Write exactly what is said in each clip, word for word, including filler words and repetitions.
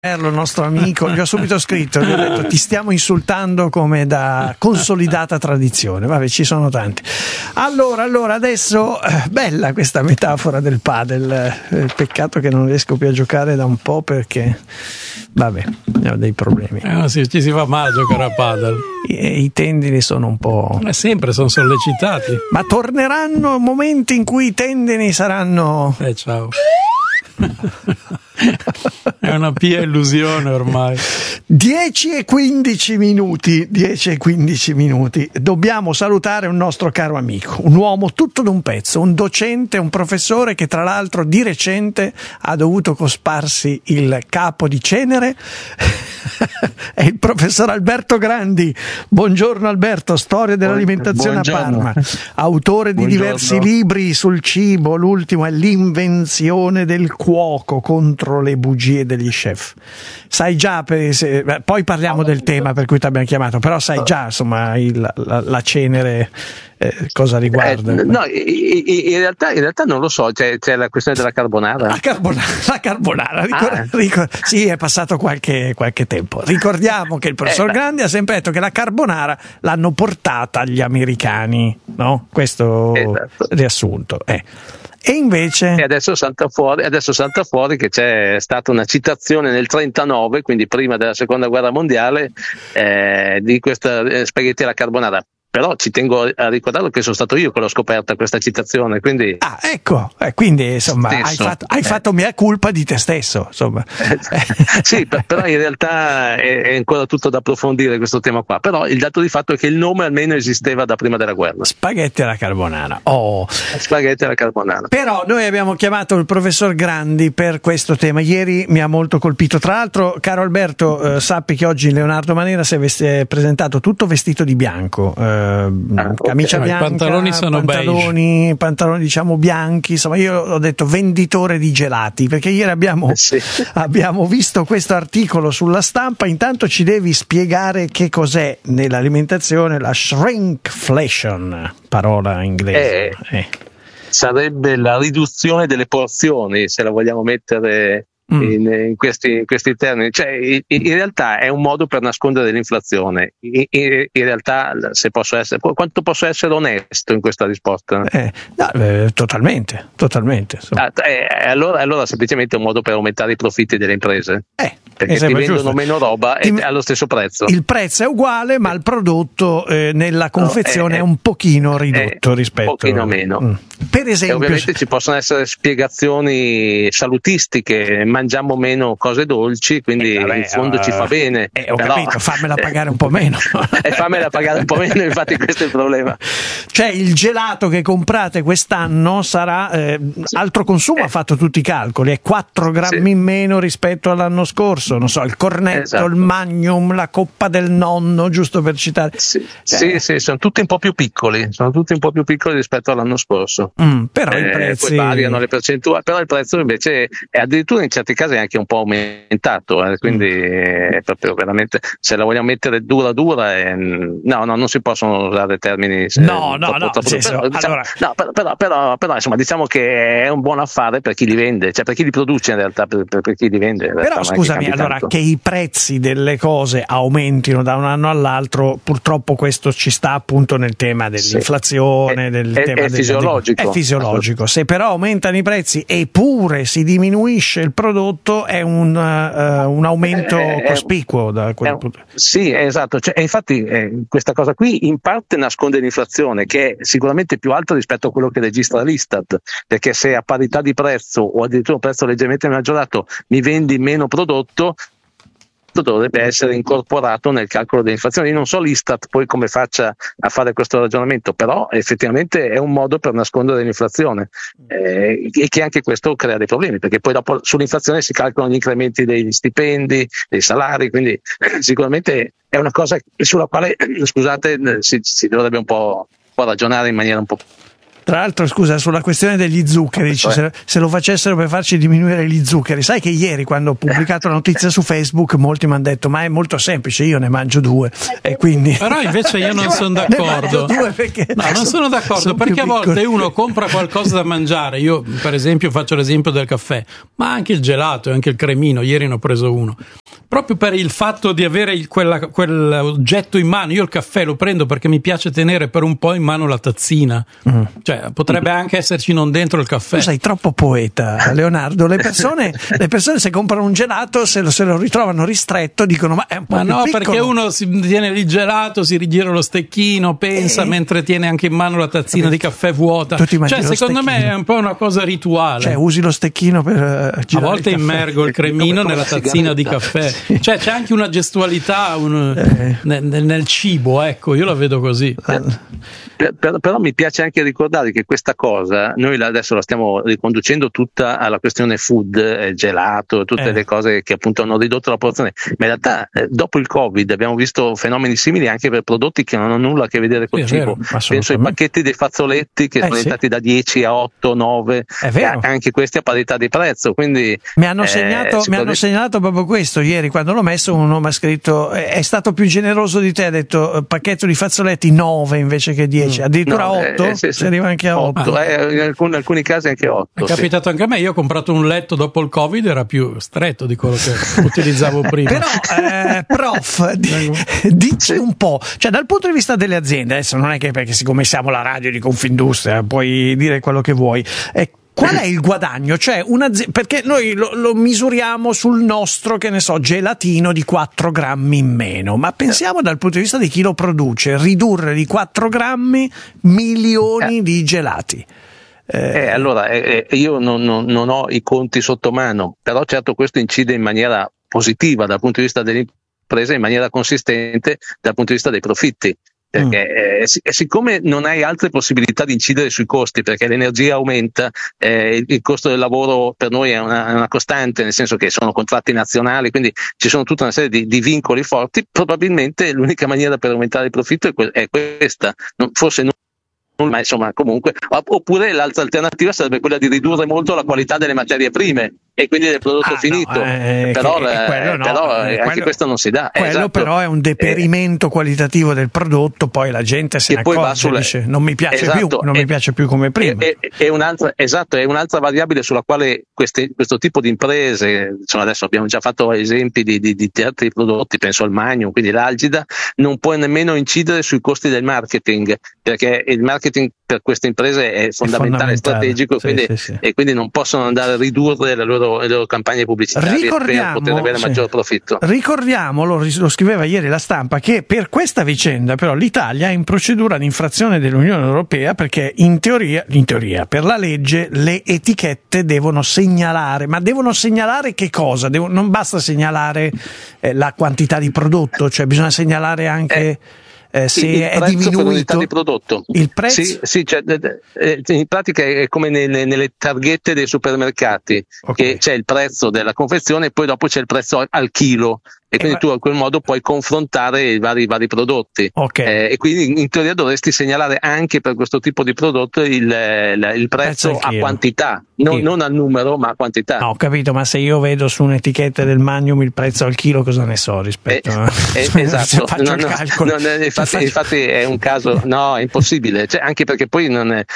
Il nostro amico, gli ho subito scritto, gli ho detto ti stiamo insultando come da consolidata tradizione. Vabbè, ci sono tanti. Allora, allora adesso eh, bella questa metafora del padel, eh, peccato che non riesco più a giocare da un po' perché vabbè, ho dei problemi. Eh, sì, ci si fa male a giocare a padel. I, i tendini sono un po'. Ma sempre sono sollecitati. Ma torneranno momenti in cui i tendini saranno. Eh ciao. È una pia illusione ormai. dieci e quindici minuti, dieci e quindici minuti. Dobbiamo salutare un nostro caro amico, un uomo tutto d'un pezzo, un docente, un professore che tra l'altro di recente ha dovuto cosparsi il capo di cenere. È il professor Alberto Grandi. Buongiorno Alberto, storia dell'alimentazione a Parma, autore di Buongiorno. diversi libri sul cibo, l'ultimo è L'invenzione del cuoco contro le bugie degli chef. Sai già, per, se, poi parliamo del tema per cui ti abbiamo chiamato, però sai già insomma il, la, la cenere eh, cosa riguarda? Eh, no, in realtà, in realtà non lo so, c'è, c'è la questione della carbonara. La carbonara, la carbonara ricor- Ah. ricor- sì, è passato qualche, qualche tempo. Ricordiamo che il professor Eh, Grandi ha sempre detto che la carbonara l'hanno portata agli americani, no? Questo Esatto. riassunto. Eh. E invece. E adesso salta fuori, adesso salta fuori che c'è stata una citazione nel trentanove, quindi prima della seconda guerra mondiale, eh, di questa eh, spaghetti alla carbonara. Però ci tengo a ricordarlo che sono stato io che l'ho scoperta questa citazione, quindi Ah, ecco, eh, quindi insomma hai Stesso. fatto, hai Eh. fatto mia colpa di te stesso, insomma. sì, per- però in realtà è, è ancora tutto da approfondire questo tema qua. Però il dato di fatto è che il nome almeno esisteva da prima della guerra. Spaghetti alla carbonara. Oh. Spaghetti alla carbonara. Però noi abbiamo chiamato il professor Grandi per questo tema. Ieri mi ha molto colpito. Tra l'altro, caro Alberto, eh, sappi che oggi Leonardo Manera si è, vesti- è presentato tutto vestito di bianco. Eh, camicia ok. I bianca, pantaloni sono pantaloni, pantaloni diciamo bianchi. Insomma, io ho detto venditore di gelati perché ieri abbiamo, Eh sì. abbiamo visto questo articolo sulla stampa. Intanto ci devi spiegare che cos'è nell'alimentazione la shrinkflation, parola inglese. Eh. Eh. Sarebbe la riduzione delle porzioni, se la vogliamo mettere Mm. in, in questi, in questi termini. Cioè, in, in realtà è un modo per nascondere l'inflazione. In, in- in realtà, se posso essere, qu- quanto posso essere onesto in questa risposta? Eh, no, eh, totalmente, totalmente. insomma. Ah, eh, allora, allora semplicemente è un modo per aumentare i profitti delle imprese, Eh, perché mi ti sembra vendono giusto. meno roba e Ti- allo stesso prezzo. Il prezzo è uguale, ma il prodotto eh, nella confezione è- è un pochino ridotto è rispetto. un pochino meno. Mm. Per E esempio, ovviamente ci possono essere spiegazioni salutistiche, mangiamo meno cose dolci, quindi Eh, vabbè, in fondo eh, ci fa bene. eh, ho però- capito, fammela pagare un po' meno. e fammela pagare un po' meno, infatti questo è il problema. Cioè il gelato che comprate quest'anno sarà eh, altro consumo, Eh. ha fatto tutti i calcoli, è quattro grammi Sì. in meno rispetto all'anno scorso, non so, il cornetto, Esatto. il magnum, la coppa del nonno, giusto per citare. Sì, Cioè, sì, sì, sono tutti un po' più piccoli, sono tutti un po' più piccoli rispetto all'anno scorso. mm, però i Eh, prezzi poi variano le percentuali, però il prezzo invece è addirittura in certi casi anche un po' aumentato, eh, quindi Mm. è proprio veramente, se la vogliamo mettere dura dura, eh, no, no, non si possono usare termini. eh, No, no, troppo- no, troppo- nel senso, però, diciamo- allora- no, però, però, però, però, insomma, diciamo che è un buon affare per chi li vende, cioè per chi li produce in realtà, per, per- per chi li vende. in realtà Però non è che scusami, cambi allora tanto. che i prezzi delle cose aumentino da un anno all'altro, purtroppo questo ci sta appunto nel tema dell'inflazione, È- del è- tema è del- fisiologico. È fisiologico. Se però aumentano i prezzi eppure si diminuisce il prodotto, è un, eh, un aumento Eh, eh, cospicuo da quel Eh, punto. sì, esatto. Cioè, e infatti eh, questa cosa qui in parte nasconde l'inflazione, che è sicuramente più alta rispetto a quello che registra l'Istat, perché se a parità di prezzo o addirittura un prezzo leggermente maggiorato mi vendi meno prodotto, dovrebbe essere incorporato nel calcolo dell'inflazione. Io non so l'Istat poi come faccia a fare questo ragionamento, però effettivamente è un modo per nascondere l'inflazione, eh, e che anche questo crea dei problemi, perché poi dopo sull'inflazione si calcolano gli incrementi degli stipendi, dei salari, quindi eh, sicuramente è una cosa sulla quale, scusate, si, si dovrebbe un po', un po' ragionare in maniera un po' Tra l'altro, scusa, sulla questione degli zuccheri, cioè, se, se lo facessero per farci diminuire gli zuccheri, sai che ieri quando ho pubblicato la notizia su Facebook molti mi hanno detto ma è molto semplice, io ne mangio due e quindi... Però invece io non sono d'accordo. Due perché no, non sono d'accordo sono perché a volte uno compra qualcosa da mangiare, io per esempio faccio l'esempio del caffè, ma anche il gelato e anche il cremino, ieri ne ho preso uno, proprio per il fatto di avere il, quella, quell'oggetto in mano. Io il caffè lo prendo perché mi piace tenere per un po' in mano la tazzina, mm. cioè potrebbe anche esserci non dentro il caffè. Tu sei troppo poeta, Leonardo. Le persone, le persone se comprano un gelato, se lo, se lo ritrovano ristretto dicono ma è un po' ma più no piccolo. Perché uno si tiene il gelato, si rigira lo stecchino, pensa, eh. mentre tiene anche in mano la tazzina di caffè vuota. Cioè secondo stecchino. me è un po' una cosa rituale, cioè usi lo stecchino per uh, a volte immergo il cremino nella tazzina di caffè, cioè c'è anche una gestualità un, eh. nel, nel cibo, ecco, io la vedo così. Per, per, però mi piace anche ricordare che questa cosa noi adesso la stiamo riconducendo tutta alla questione food, eh, gelato, tutte eh. le cose che appunto hanno ridotto la porzione, ma in realtà eh, dopo il Covid abbiamo visto fenomeni simili anche per prodotti che non hanno nulla a che vedere col sì, cibo. Penso ai pacchetti dei fazzoletti che eh, sono sì. diventati da dieci a otto, nove, anche questi a parità di prezzo. Quindi mi hanno, eh, segnato, mi hanno segnalato proprio questo ieri quando l'ho messo. Uno mi ha scritto è stato più generoso di te, ha detto pacchetto di fazzoletti nove invece che dieci, addirittura no, otto, eh, sì, sì. si arriva anche a otto, eh, in, alcuni, in alcuni casi anche otto. È capitato sì. anche a me, io ho comprato un letto dopo il Covid, era più stretto di quello che utilizzavo prima. Però eh, prof di, dici un po', cioè dal punto di vista delle aziende, adesso non è che perché siccome siamo la radio di Confindustria puoi dire quello che vuoi, eh, qual è il guadagno? Cioè perché noi lo, lo misuriamo sul nostro, che ne so, gelatino di quattro grammi in meno, ma pensiamo dal punto di vista di chi lo produce, ridurre di quattro grammi milioni eh. di gelati. Eh, eh, allora eh, io non, non, non ho i conti sotto mano, però certo questo incide in maniera positiva dal punto di vista dell'impresa, in maniera consistente dal punto di vista dei profitti. Perché eh, sic- siccome non hai altre possibilità di incidere sui costi, perché l'energia aumenta, eh, il, il costo del lavoro per noi è una, è una costante, nel senso che sono contratti nazionali, quindi ci sono tutta una serie di, di vincoli forti, probabilmente l'unica maniera per aumentare il profitto è, que- è questa, non, forse non ma insomma comunque, oppure l'altra alternativa sarebbe quella di ridurre molto la qualità delle materie prime e quindi del prodotto ah, finito, no, eh, però, che, eh, no, però eh, anche quello, questo non si dà. Quello esatto. però è un deperimento eh, qualitativo del prodotto, poi la gente se ne accorge, sulle... dice non mi piace esatto, più, non è, mi piace più come prima. È, è, è un'altra, esatto, è un'altra variabile sulla quale queste, questo tipo di imprese, insomma adesso abbiamo già fatto esempi di, di, di altri prodotti, penso al Magnum, quindi l'Algida, non può nemmeno incidere sui costi del marketing, perché il marketing per queste imprese è fondamentale, è strategico, sì, quindi, sì, sì. e quindi non possono andare a ridurre le loro, le loro campagne pubblicitarie per poter avere sì. maggior profitto. Ricordiamo, lo, lo scriveva ieri la Stampa, che per questa vicenda però l'Italia è in procedura di infrazione dell'Unione Europea perché in teoria, in teoria per la legge le etichette devono segnalare, ma devono segnalare che cosa? Devo, non basta segnalare eh, la quantità di prodotto, cioè bisogna segnalare anche... Eh. Eh, se il è prezzo diminuito per unità di prodotto. Il prezzo? Sì, sì, cioè, eh, in pratica è come nelle, nelle targhette dei supermercati, okay. che c'è il prezzo della confezione e poi dopo c'è il prezzo al chilo. E quindi eh, tu a quel modo puoi confrontare i vari, i vari prodotti. Okay. Eh, e quindi in teoria dovresti segnalare anche per questo tipo di prodotto il, il, il prezzo, prezzo a quantità, non, non al numero ma a quantità. No, ho capito, ma se io vedo su un'etichetta del Magnum il prezzo al chilo, cosa ne so rispetto eh, a... eh, esatto, faccio no, il no, calcolo. No, no, infatti, faccio... infatti è un caso, no, è impossibile, cioè, anche perché poi non è,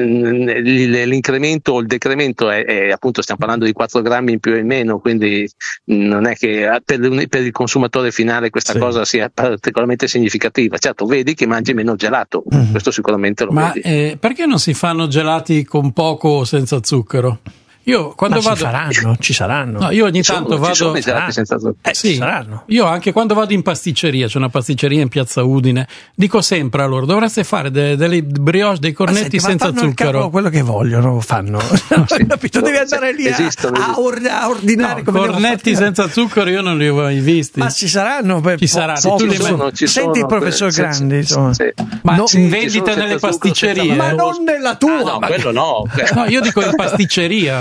l'incremento o il decremento è, è appunto stiamo parlando di quattro grammi in più e in meno, quindi non è che per, per il consumatore finale questa sì. cosa sia particolarmente significativa. Certo, vedi che mangi meno gelato, mm. questo sicuramente lo Ma, vedi. Eh, perché non si fanno gelati con poco o senza zucchero? Io quando Ma vado ci faranno, ci saranno. No, io ogni ci tanto sono, vado ci sono i gelati senza zucchero. Eh, sì, ci saranno. Io anche quando vado in pasticceria, c'è una pasticceria in Piazza Udine, dico sempre a loro dovreste fare de, delle brioche, dei cornetti ma senti, senza ma zucchero. Capo, quello che vogliono fanno. No, sì, capito? Devi andare lì a, a, or, a ordinare no, come cornetti senza zucchero io non li ho mai visti. Ma ci saranno per ci saranno. Po- tu ci sono, ci senti il professor sì, Grandi, sì, sì. Ma no, in vendita nelle pasticcerie, ma non nella tua. Ah, no, quello no. No, io dico in pasticceria.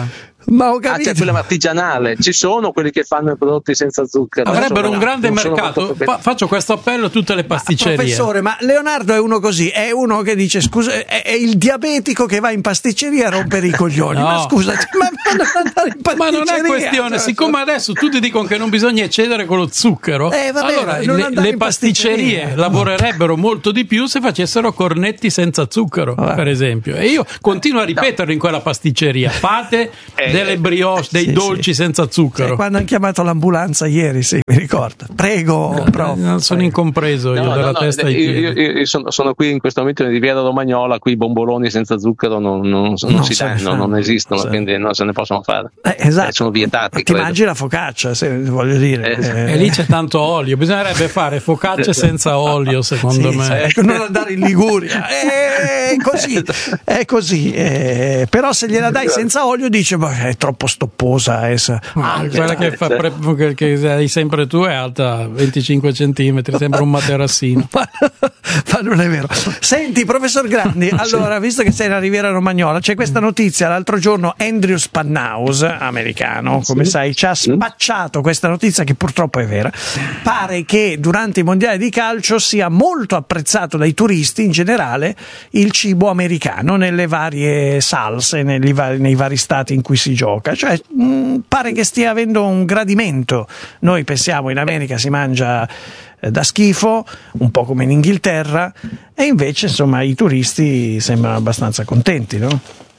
Ma ho capito. Ah, c'è quella artigianale, ci sono quelli che fanno i prodotti senza zucchero. Avrebbero un grande non mercato. Fa, faccio questo appello a tutte le pasticcerie. Ma, professore, ma Leonardo è uno così, è uno che dice scusa, è, è il diabetico che va in pasticceria a rompere i coglioni. No. Ma scusati, ma, ma, ma non è questione, cioè, siccome adesso tutti dicono che non bisogna eccedere con lo zucchero, eh, vabbè, allora le, le pasticcerie, pasticcerie lavorerebbero molto di più se facessero cornetti senza zucchero, vabbè, per esempio. E io continuo a ripeterlo in quella pasticceria: fate eh, delle brioche, dei sì, dolci sì. senza zucchero. Cioè, quando hanno chiamato l'ambulanza ieri, sì, mi ricordo. Prego, no, prof. Non sono prego. incompreso io no, della no, testa ai piedi. Io, io, io sono, sono qui in questo momento in Riviera Romagnola, qui i bomboloni senza zucchero non, non, non, non si danno, non esistono, sì. quindi non se ne possono fare. Eh, esatto. Eh, sono vietati. Ti credo. mangi la focaccia, se voglio dire. Eh, eh. E lì c'è tanto olio, bisognerebbe fare focacce senza olio, secondo sì, me. Sì, ecco, non andare in Liguria. È così, è così. Eh, però se gliela dai senza olio dice ma è troppo stopposa. Eh. Ah, quella che, fa pre- che, che hai sempre tu è alta venticinque centimetri, sembra un materassino. ma, ma non è vero. Senti, professor Grandi, allora, visto che sei alla Riviera Romagnola, c'è questa notizia. L'altro giorno Andrew Spanhaus, americano, come sì. sai, ci ha spacciato questa notizia che purtroppo è vera. Pare che durante i mondiali di calcio sia molto apprezzato dai turisti in generale il cibo americano nelle varie salse, nei vari, nei vari stati in cui si gioca. Cioè, mh, pare che stia avendo un gradimento. Noi pensiamo in America si mangia eh, da schifo, un po' come in Inghilterra, e invece insomma i turisti sembrano abbastanza contenti, no?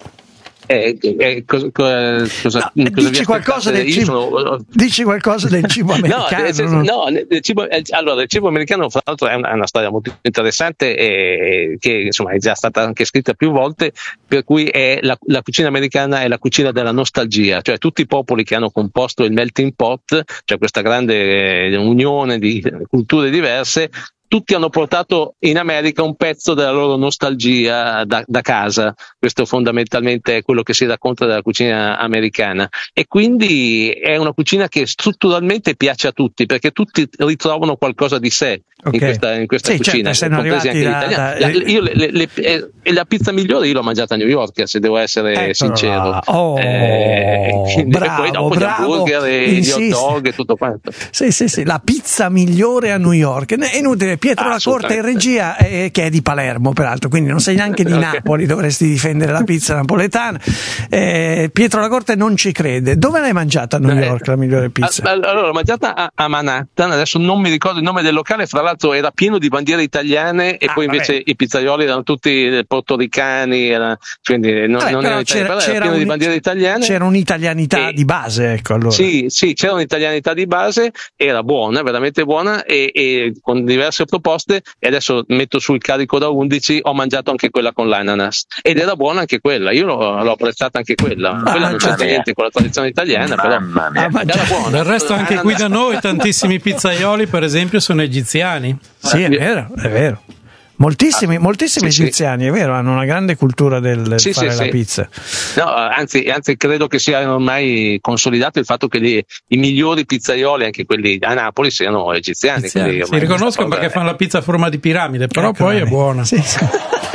Eh, eh, cosa, cosa, cosa, no, cosa dici, qualcosa del cibo, sono... dici qualcosa del cibo americano? no, senso, no il cibo, allora, il cibo americano, fra l'altro, è una, è una storia molto interessante e, che insomma è già stata anche scritta più volte, per cui è la, la cucina americana è la cucina della nostalgia, cioè tutti i popoli che hanno composto il melting pot, cioè questa grande eh, unione di culture diverse, tutti hanno portato in America un pezzo della loro nostalgia da, da casa. Questo fondamentalmente è quello che si racconta della cucina americana, e quindi è una cucina che strutturalmente piace a tutti, perché tutti ritrovano qualcosa di sé okay. in questa, in questa sì, cucina, certo, compresi anche gli da, italiani. Da, io, le, le, le, eh, la pizza migliore io l'ho mangiata a New York, se devo essere ecco sincero. Oh, eh, bravo, e poi dopo bravo. gli hamburger e Insiste. gli hot dog e tutto quanto. Sì, sì, sì, la pizza migliore a New York. È inutile, Pietro La Corte in regia, eh, che è di Palermo peraltro, quindi non sei neanche di okay. Napoli, dovresti difendere la pizza napoletana. eh, Pietro La Corte non ci crede. Dove l'hai mangiata a New York la migliore pizza? Allora l'ho mangiata a, a Manhattan, adesso non mi ricordo il nome del locale, fra l'altro era pieno di bandiere italiane e ah, poi invece vabbè. i pizzaioli erano tutti portoricani, era, quindi non, vabbè, non era, c'era, era c'era pieno un, di bandiere italiane, c'era un'italianità e, di base, ecco. Allora. Sì, sì, c'era un'italianità di base, era buona, veramente buona, e, e con diverse proposte. E adesso metto sul carico da undici, ho mangiato anche quella con l'ananas ed era buona anche quella, io l'ho, l'ho apprezzata anche quella, ah, quella non c'entra niente con la tradizione italiana, però ah, era buona. Del resto anche qui da noi tantissimi pizzaioli per esempio sono egiziani. Sì, è vero, è vero. Moltissimi, moltissimi sì, egiziani, sì. È vero, hanno una grande cultura del sì, fare sì, la sì. pizza. No, anzi, anzi, credo che sia ormai consolidato il fatto che li, i migliori pizzaioli, anche quelli a Napoli, siano egiziani. egiziani. Si riconoscono perché fanno la pizza a forma di piramide, però ecco poi è buona. Sì, sì.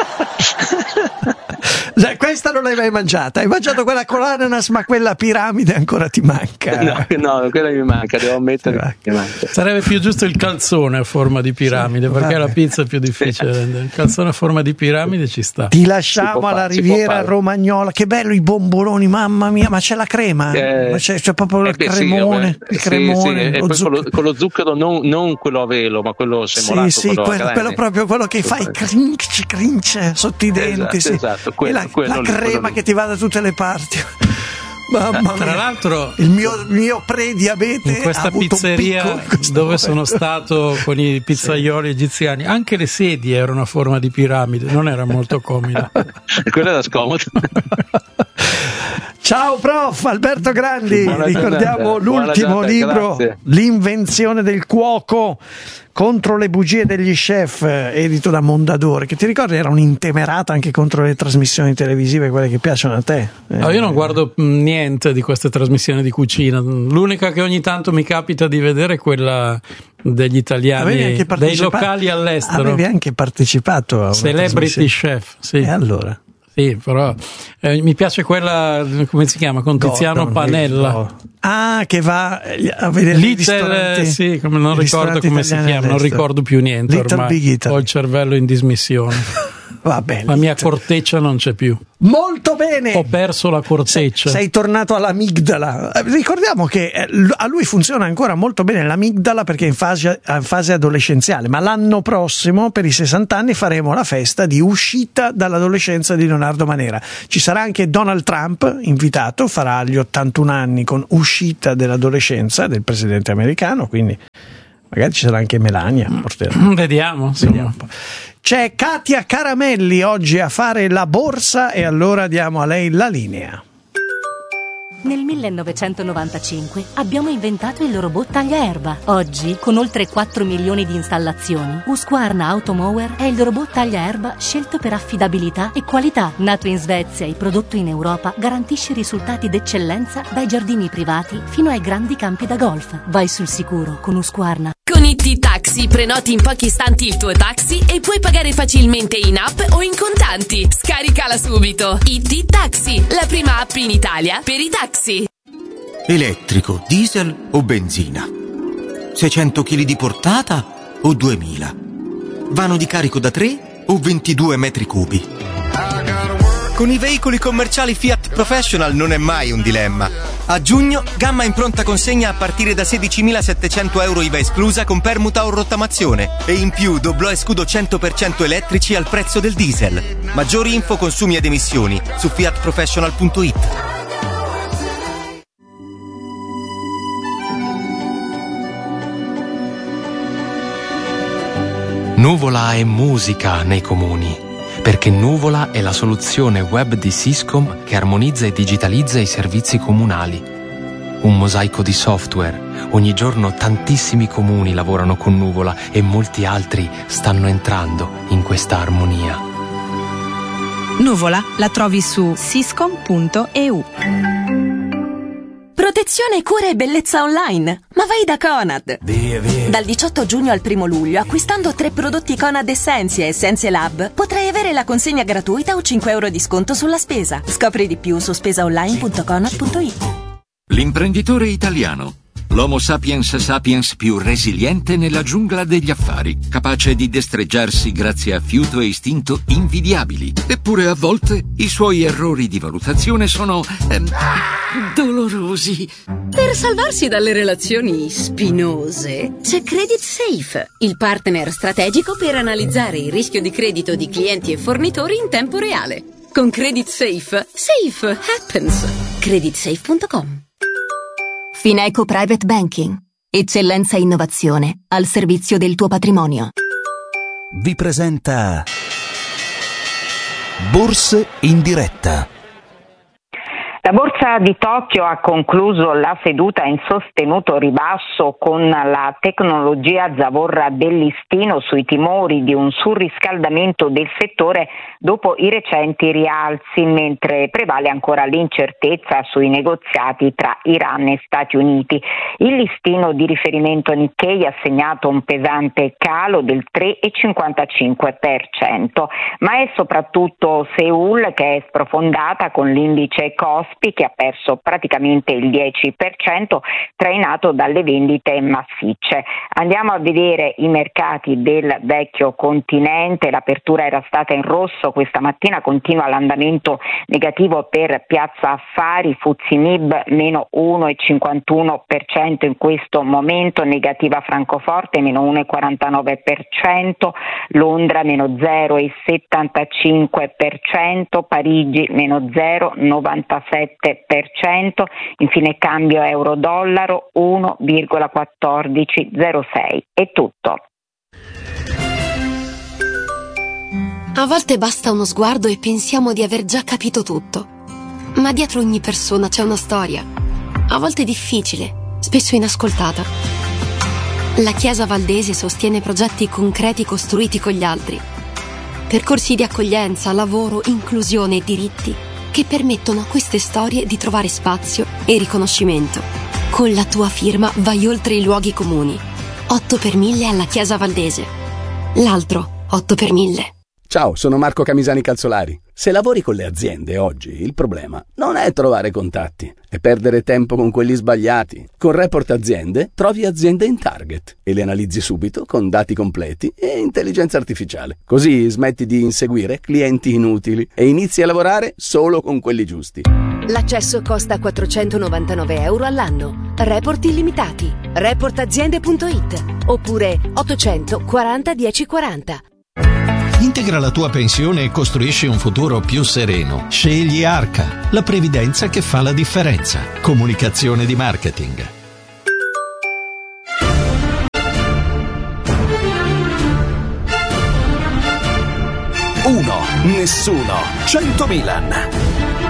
Questa non l'hai mai mangiata, hai mangiato quella con l'ananas, ma quella piramide ancora ti manca. No, no, quella mi manca, devo ammettere che manca. Sarebbe più giusto il calzone a forma di piramide, sì, perché vabbè. La pizza è più difficile. Il calzone a forma di piramide ci sta. Ti lasciamo alla fare, Riviera Romagnola, che bello i bomboloni, mamma mia, ma c'è la crema, eh, ma c'è, c'è proprio il eh beh, cremone, sì, il cremone, sì, sì. Lo e poi con lo, con lo zucchero non, non quello a velo, ma quello semolato. Sì, sì, quello, quello, quello proprio quello che fai crinch, crinch sotto i denti, esatto, sì. esatto, quello, la, quello la lì, crema quello che ti va da tutte le parti. Mamma Tra mia. l'altro, il mio, mio prediabete in questa pizzeria dove sono stato con i pizzaioli egiziani, anche le sedie erano a forma di piramide, non era molto comodo. Quello era scomodo. Ciao prof Alberto Grandi, buona ricordiamo giornata. L'ultimo Buona libro, grazie. L'invenzione del cuoco contro le bugie degli chef, edito da Mondadori, che ti ricordi era un'intemerata anche contro le trasmissioni televisive, quelle che piacciono a te. No, io non guardo niente di queste trasmissioni di cucina, l'unica che ogni tanto mi capita di vedere è quella degli italiani, dei locali all'estero. Avevi anche partecipato a una Celebrity Chef, sì. E allora? Sì, però eh, mi piace quella, come si chiama, con Tiziano Gordon, Panella. no. Ah, che va a vedere Little, sì, come non ricordo come si chiama, non ricordo più niente Little ormai. Ho il cervello in dismissione. Vabbè, la mia corteccia non c'è più. Molto bene. Ho perso la corteccia. Sei, sei tornato all'amigdala. Ricordiamo che a lui funziona ancora molto bene l'amigdala perché è in fase, in fase adolescenziale, ma l'anno prossimo per i sessanta anni faremo la festa di uscita dall'adolescenza di Leonardo Manera. Ci sarà anche Donald Trump invitato, farà gli ottantuno anni con uscita dell'adolescenza del presidente americano, quindi magari ci sarà anche Melania. Vediamo, Vediamo un po'. C'è Katia Caramelli oggi a fare la borsa e allora diamo a lei la linea. Nel millenovecentonovantacinque abbiamo inventato il robot tagliaerba. Oggi, con oltre quattro milioni di installazioni, Husqvarna Automower è il robot tagliaerba scelto per affidabilità e qualità. Nato in Svezia e prodotto in Europa, garantisce risultati d'eccellenza dai giardini privati fino ai grandi campi da golf. Vai sul sicuro con Husqvarna. Con I T Taxi prenoti in pochi istanti il tuo taxi e puoi pagare facilmente in app o in contanti. Scaricala subito. I T Taxi, la prima app in Italia per i taxi. Elettrico, diesel o benzina? seicento chili di portata o duemila? Vano di carico da tre o ventidue metri cubi? Con i veicoli commerciali Fiat Professional non è mai un dilemma. A giugno, gamma in pronta consegna a partire da sedicimilasettecento euro I V A esclusa con permuta o rottamazione. E in più doblò e scudo cento per cento elettrici al prezzo del diesel. Maggiori info, consumi ed emissioni su fiat professional punto it. Nuvola è musica nei comuni, perché Nuvola è la soluzione web di Syscom che armonizza e digitalizza i servizi comunali. Un mosaico di software. Ogni giorno tantissimi comuni lavorano con Nuvola e molti altri stanno entrando in questa armonia. Nuvola la trovi su syscom punto e u. Protezione, cura e bellezza online. Ma vai da Conad. Via, via. Dal diciotto giugno al primo luglio, acquistando tre prodotti Conad Essentia e Essenze Lab, potrai avere la consegna gratuita o cinque euro di sconto sulla spesa. Scopri di più su spesaonline punto conad punto it. L'imprenditore italiano. L'Homo sapiens sapiens più resiliente nella giungla degli affari, capace di destreggiarsi grazie a fiuto e istinto invidiabili. Eppure a volte i suoi errori di valutazione sono ehm, dolorosi. Per salvarsi dalle relazioni spinose c'è Credit Safe, il partner strategico per analizzare il rischio di credito di clienti e fornitori in tempo reale. Con Credit Safe, safe happens. credit safe punto com. Fineco Private Banking. Eccellenza e innovazione al servizio del tuo patrimonio. Vi presenta Borse in diretta. La borsa di Tokyo ha concluso la seduta in sostenuto ribasso con la tecnologia zavorra del listino sui timori di un surriscaldamento del settore dopo i recenti rialzi, mentre prevale ancora l'incertezza sui negoziati tra Iran e Stati Uniti. Il listino di riferimento Nikkei ha segnato un pesante calo del tre virgola cinquantacinque per cento, ma è soprattutto Seoul che è sprofondata con l'indice Kospi che ha perso praticamente il dieci per cento, trainato dalle vendite massicce. Andiamo a vedere i mercati del vecchio continente. L'apertura era stata in rosso, questa mattina continua l'andamento negativo per Piazza Affari, Fuzzi Mib meno uno virgola cinquantuno per cento in questo momento, negativa Francoforte meno uno virgola quarantanove per cento, Londra meno zero virgola settantacinque per cento, Parigi meno zero virgola novantasette per cento, infine cambio euro-dollaro uno virgola quattordici zero sei. È tutto. A volte basta uno sguardo e pensiamo di aver già capito tutto. Ma dietro ogni persona c'è una storia. A volte difficile, spesso inascoltata. La Chiesa Valdese sostiene progetti concreti costruiti con gli altri. Percorsi di accoglienza, lavoro, inclusione e diritti che permettono a queste storie di trovare spazio e riconoscimento. Con la tua firma vai oltre i luoghi comuni. otto per mille alla Chiesa Valdese. L'altro otto per mille. Ciao, sono Marco Camisani Calzolari. Se lavori con le aziende oggi, il problema non è trovare contatti, è perdere tempo con quelli sbagliati. Con Report Aziende trovi aziende in target e le analizzi subito con dati completi e intelligenza artificiale. Così smetti di inseguire clienti inutili e inizi a lavorare solo con quelli giusti. L'accesso costa quattrocentonovantanove euro all'anno. Report illimitati. report aziende punto it oppure ottocento quaranta dieci quaranta. Integra la tua pensione e costruisci un futuro più sereno. Scegli Arca, la previdenza che fa la differenza. Comunicazione di marketing. Uno, nessuno, cento Milan.